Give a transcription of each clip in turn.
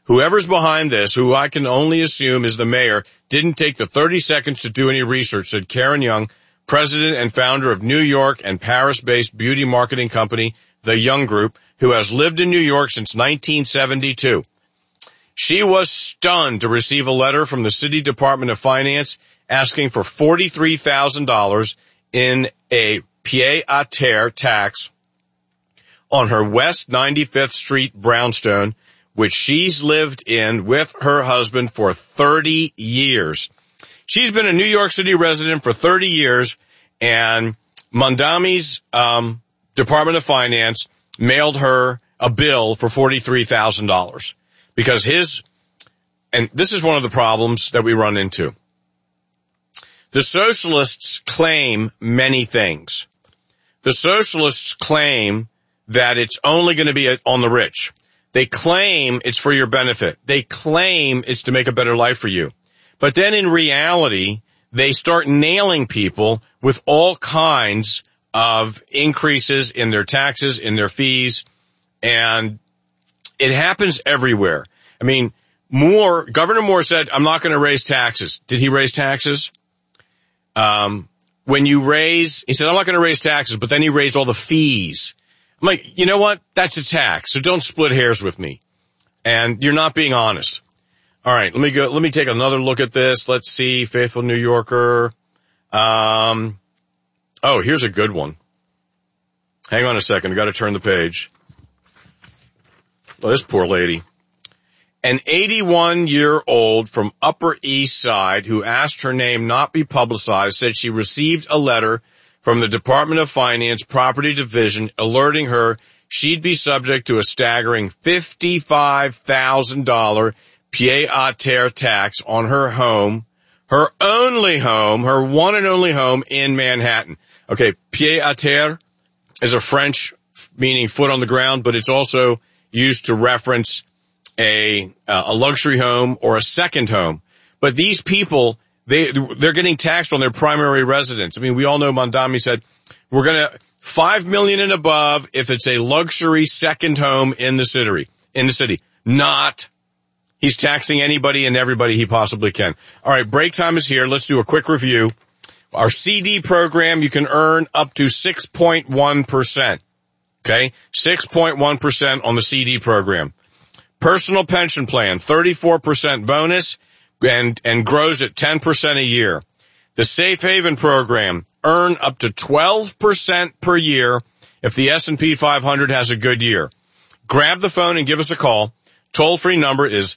whoever's behind this, who I can only assume is the mayor, didn't take the 30 seconds to do any research, said Karen Young, president and founder of New York and Paris-based beauty marketing company, The Young Group, who has lived in New York since 1972. She was stunned to receive a letter from the City Department of Finance asking for $43,000 in a pied-à-terre tax on her West 95th Street brownstone, which she's lived in with her husband for 30 years. She's been a New York City resident for 30 years, and Mondami's Department of Finance mailed her a bill for $43,000 because and this is one of the problems that we run into. The socialists claim many things. The socialists claim that it's only going to be on the rich. They claim it's for your benefit. They claim it's to make a better life for you. But then in reality, they start nailing people with all kinds of increases in their taxes, in their fees, and it happens everywhere. I mean, Governor Moore said, I'm not going to raise taxes. Did he raise taxes? He said, I'm not going to raise taxes, but then he raised all the fees. I'm like, you know what? That's a tax, so don't split hairs with me. And you're not being honest. All right, let me take another look at this. Let's see, Faithful New Yorker. Here's a good one. Hang on a second, I've got to turn the page. Oh, this poor lady. An 81-year-old from Upper East Side who asked her name not be publicized said she received a letter from the Department of Finance Property Division alerting her she'd be subject to a staggering $55,000 pied-à-terre tax on her home, her only home, her one and only home in Manhattan. Okay, pied-à-terre is a French meaning foot on the ground, but it's also used to reference a luxury home or a second home. But these people, they're getting taxed on their primary residence. I mean, we all know Mondami said, we're going to $5 million and above if it's a luxury second home in the city. Not. He's taxing anybody and everybody he possibly can. All right, break time is here. Let's do a quick review. Our CD program, you can earn up to 6.1%. Okay? 6.1% on the CD program. Personal pension plan, 34% bonus and grows at 10% a year. The Safe Haven program, earn up to 12% per year if the S&P 500 has a good year. Grab the phone and give us a call. Toll-free number is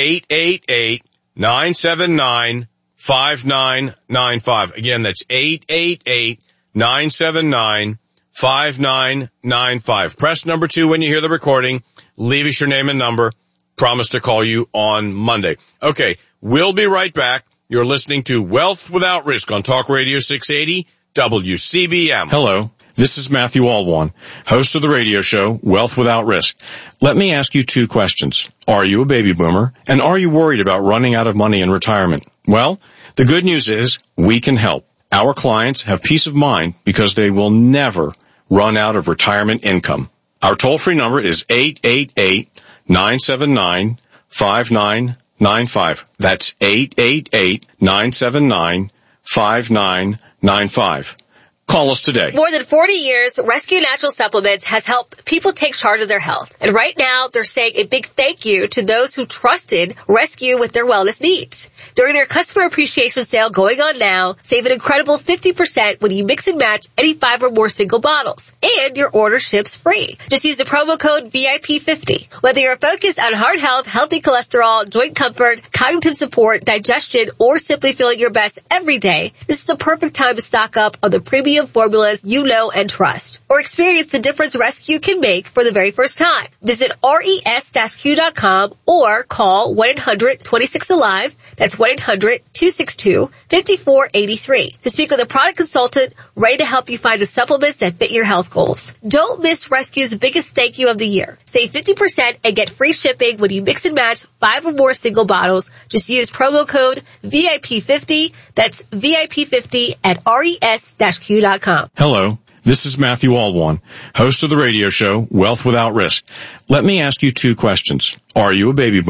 888-979-5995. Again, that's 888-979-5995. Press number 2 when you hear the recording. Leave us your name and number. Promise to call you on Monday. Okay, we'll be right back. You're listening to Wealth Without Risk on Talk Radio 680 WCBM. Hello, this is Matthew Alwan, host of the radio show Wealth Without Risk. Let me ask you 2 questions. Are you a baby boomer? And are you worried about running out of money in retirement? Well, the good news is we can help. Our clients have peace of mind because they will never run out of retirement income. Our toll-free number is 888-979-5995. That's 888-979-5995. Call us today. More than 40 years, Rescue Natural Supplements has helped people take charge of their health. And right now, they're saying a big thank you to those who trusted Rescue with their wellness needs. During their customer appreciation sale going on now, save an incredible 50% when you mix and match any 5 or more single bottles. And your order ships free. Just use the promo code VIP50. Whether you're focused on heart health, healthy cholesterol, joint comfort, cognitive support, digestion, or simply feeling your best every day, this is the perfect time to stock up on the premium formulas you know and trust. Or experience the difference Rescue can make for the very first time. Visit res-q.com or call 1-800-26-ALIVE. That's 1-800-262-5483 to speak with a product consultant ready to help you find the supplements that fit your health goals. Don't miss Rescue's biggest thank you of the year. Save 50% and get free shipping when you mix and match 5 or more single bottles. Just use promo code VIP50. That's VIP50 at res-q.com. Hello, this is Matthew Alwan, host of the radio show Wealth Without Risk. Let me ask you 2 questions. Are you a baby boomer?